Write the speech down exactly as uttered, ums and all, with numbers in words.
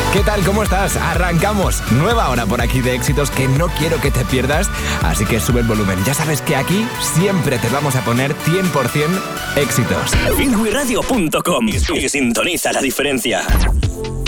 ¿Qué tal? ¿Cómo estás? Arrancamos. Nueva hora por aquí de éxitos que no quiero que te pierdas, así que sube el volumen. Ya sabes que aquí siempre te vamos a poner cien por ciento éxitos. Hit radio punto com y sintoniza la diferencia.